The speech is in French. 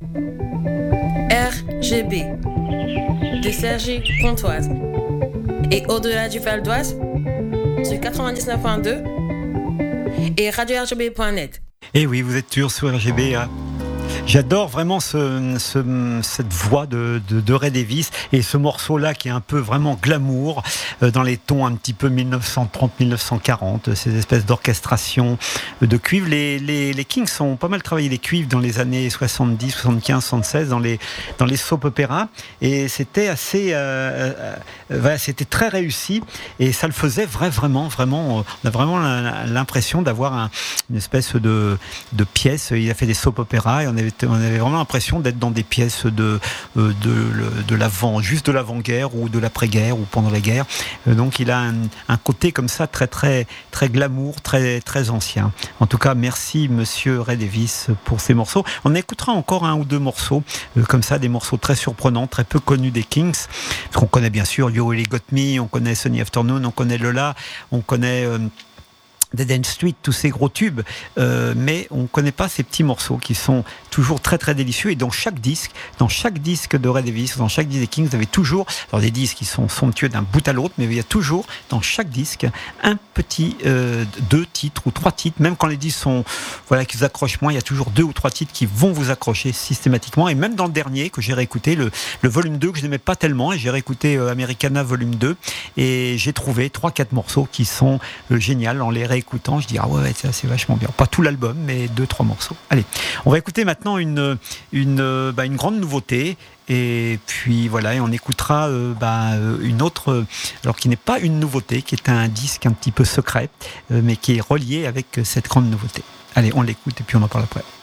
RGB de Sergi Pontoise et au-delà du Val d'Oise sur 99.2 et radio-rgb.net. Et oui, vous êtes toujours sur RGB. J'adore vraiment cette voix de Ray Davies et ce morceau-là qui est un peu vraiment glamour dans les tons un petit peu 1930-1940, ces espèces d'orchestration de cuivre. Les Kings ont pas mal travaillé les cuivres dans les années 70, 75, 76 dans les soap opéras et c'était assez, c'était très réussi et ça le faisait vraiment. On a vraiment l'impression d'avoir une espèce de pièce. Il a fait des soap opéras et on avait vraiment l'impression d'être dans des pièces de l'avant, juste de l'avant-guerre ou de l'après-guerre ou pendant la guerre. Donc il a un côté comme ça très glamour, très ancien. En tout cas, merci Monsieur Ray Davies pour ces morceaux. On écoutera encore un ou deux morceaux comme ça, des morceaux très surprenants, très peu connus des Kings. Parce qu'on connaît bien sûr You Really Got Me, on connaît Sunny Afternoon, on connaît Lola, on connaît Dead End Street, tous ces gros tubes, mais on ne connaît pas ces petits morceaux qui sont toujours très délicieux. Et dans chaque disque de Ray Davies, dans chaque disque des Kings, vous avez toujours, alors des disques qui sont somptueux d'un bout à l'autre, mais il y a toujours dans chaque disque un petit 2 titres ou 3 titres, même quand les disques sont, qui vous accrochent moins, il y a toujours 2 ou 3 titres qui vont vous accrocher systématiquement. Et même dans le dernier que j'ai réécouté, le volume 2 que je n'aimais pas tellement, et j'ai réécouté Americana volume 2, et j'ai trouvé 3-4 morceaux qui sont géniaux en les écoutant, je dis ouais, c'est vachement bien. Pas tout l'album, mais 2-3 morceaux. Allez, on va écouter maintenant une grande nouveauté. Et puis voilà, et on écoutera une autre, alors qui n'est pas une nouveauté, qui est un disque un petit peu secret, mais qui est relié avec cette grande nouveauté. Allez, on l'écoute et puis on en parle après.